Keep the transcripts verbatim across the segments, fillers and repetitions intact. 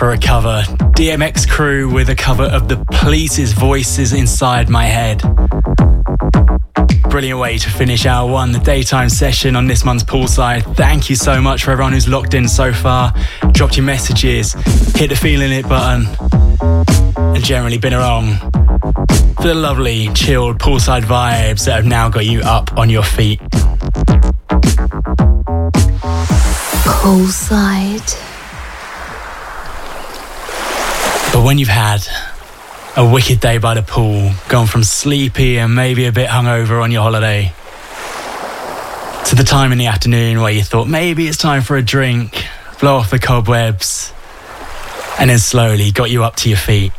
for a cover. D M X Crew with a cover of The Police's Voices Inside My Head. Brilliant way to finish hour one, the daytime session on this month's Poolside. Thank you so much for everyone who's locked in so far, dropped your messages, hit the feeling it button, and generally been along for the lovely, chilled Poolside vibes that have now got you up on your feet. Poolside. But when you've had a wicked day by the pool, gone from sleepy and maybe a bit hungover on your holiday to the time in the afternoon where you thought maybe it's time for a drink, blow off the cobwebs, and then slowly got you up to your feet.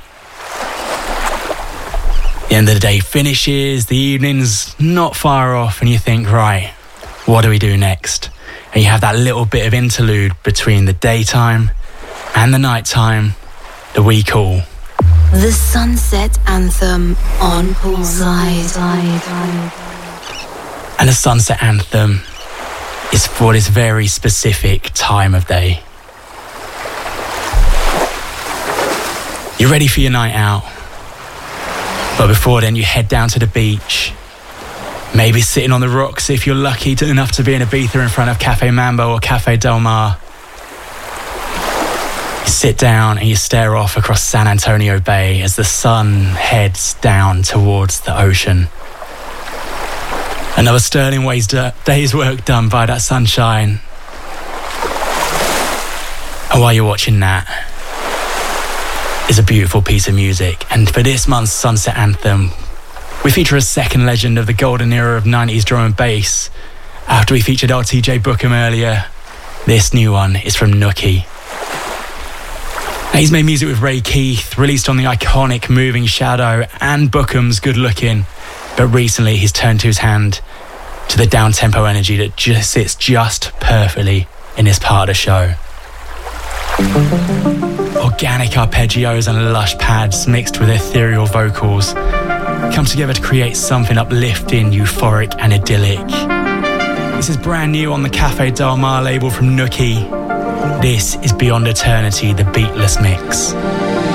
The end of the day finishes, the evening's not far off, and you think, right, what do we do next? And you have that little bit of interlude between the daytime and the nighttime that we call the Sunset Anthem on Poolside. And the Sunset Anthem is for this very specific time of day. You're ready for your night out, but before then you head down to the beach, maybe sitting on the rocks if you're lucky enough to be in Ibiza in front of Cafe Mambo or Cafe Del Mar. You sit down and you stare off across San Antonio Bay as the sun heads down towards the ocean. Another sterling day's work done by that sunshine. And while you're watching that is a beautiful piece of music. And for this month's Sunset Anthem, we feature a second legend of the golden era of nineties drum and bass. After we featured R T J Bookham earlier, this new one is from Nookie. Now, he's made music with Ray Keith, released on the iconic Moving Shadow and Bookham's Good Looking, but recently he's turned to his hand to the down-tempo energy that just sits just perfectly in this part of the show. Organic arpeggios and lush pads mixed with ethereal vocals come together to create something uplifting, euphoric and idyllic. This is brand new on the Cafe Del Mar label from Nookie. This is Beyond Eternity, the Beatless Mix.